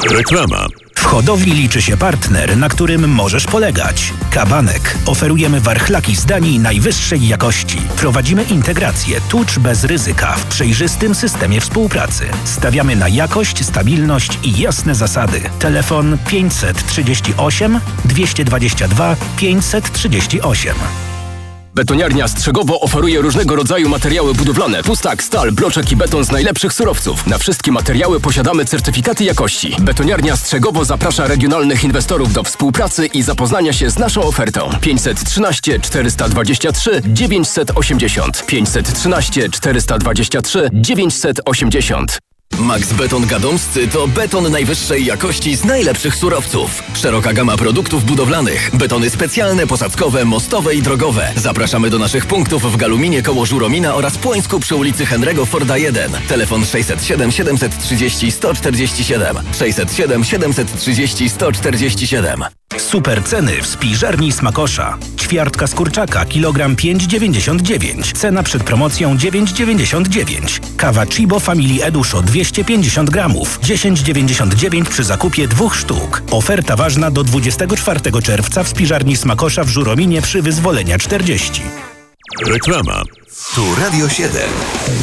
Reklama. W hodowli liczy się partner, na którym możesz polegać. Kabanek. Oferujemy warchlaki z Danii najwyższej jakości. Prowadzimy integrację tucz bez ryzyka w przejrzystym systemie współpracy. Stawiamy na jakość, stabilność i jasne zasady. Telefon 538 222 538. Betoniarnia Strzegowo oferuje różnego rodzaju materiały budowlane. Pustak, stal, bloczek i beton z najlepszych surowców. Na wszystkie materiały posiadamy certyfikaty jakości. Betoniarnia Strzegowo zaprasza regionalnych inwestorów do współpracy i zapoznania się z naszą ofertą. 513 423 980. 513 423 980. Max Beton Gadomscy to beton najwyższej jakości z najlepszych surowców. Szeroka gama produktów budowlanych. Betony specjalne, posadzkowe, mostowe i drogowe. Zapraszamy do naszych punktów w Galuminie koło Żuromina oraz Płońsku przy ulicy Henry'ego Forda 1. Telefon 607 730 147. 607 730 147. Super ceny w spiżarni Smakosza. Ćwiartka z kurczaka, kilogram 5,99. Cena przed promocją 9,99. Kawa Chibo Family Eduszo 250 gramów. 10,99 przy zakupie 2 sztuk. Oferta ważna do 24 czerwca w spiżarni Smakosza w Żurominie przy Wyzwolenia 40. Reklama. Tu Radio 7.